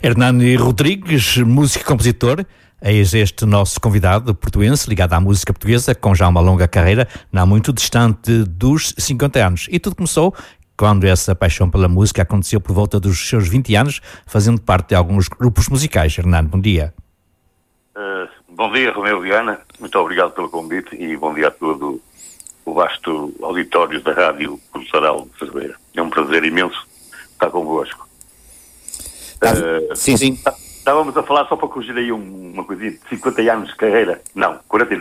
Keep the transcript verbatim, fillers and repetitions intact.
Hernani Rodrigues, músico e compositor, eis este nosso convidado portuense, ligado à música portuguesa, com já uma longa carreira, não muito distante dos cinquenta anos. E tudo começou quando essa paixão pela música aconteceu por volta dos seus vinte anos, fazendo parte de alguns grupos musicais. Hernani, bom dia. Uh, bom dia, Romeu Viana. Muito obrigado pelo convite e bom dia a todo o vasto auditório da Rádio Pulsaral de Cerveira. É um prazer imenso estar convosco. Uh, sim, sim. Estávamos a falar, só para corrigir aí um, uma coisinha, cinquenta anos de carreira. Não, quarenta e nove.